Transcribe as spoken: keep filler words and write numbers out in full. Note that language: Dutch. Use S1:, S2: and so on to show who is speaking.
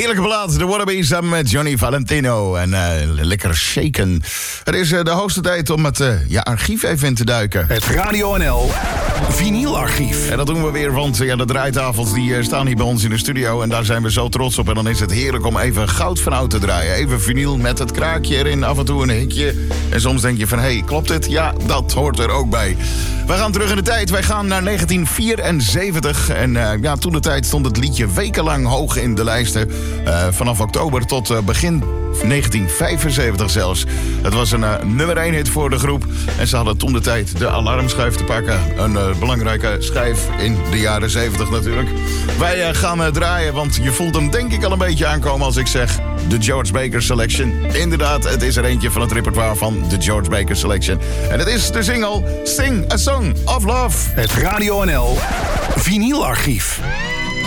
S1: Heerlijke plaat, de Wannabe samen met Johnny Valentino. En uh, lekker shaken. Het is uh, de hoogste tijd om het uh, ja, archief even in te duiken.
S2: Het Radio N L Vinylarchief.
S1: En dat doen we weer, want ja, de draaitafels die uh, staan hier bij ons in de studio. En daar zijn we zo trots op. En dan is het heerlijk om even goud van oud te draaien. Even vinyl met het kraakje erin, af en toe een hikje. En soms denk je van, hé, hey, klopt dit? Ja, dat hoort er ook bij. We gaan terug in de tijd. Wij gaan naar negentien vierenzeventig. En uh, ja, toen de tijd stond het liedje wekenlang hoog in de lijsten. Uh, vanaf oktober tot uh, begin negentien vijfenzeventig zelfs. Het was een uh, nummer één hit voor de groep. En ze hadden toen de tijd de alarmschijf te pakken. Een uh, belangrijke schijf in de jaren zeventig natuurlijk. Wij uh, gaan uh, draaien, want je voelt hem denk ik al een beetje aankomen als ik zeg de George Baker Selection. Inderdaad, het is er eentje van het repertoire van de George Baker Selection. En het is de single Sing a Song of Love.
S2: Het Radio N L Vinylarchief.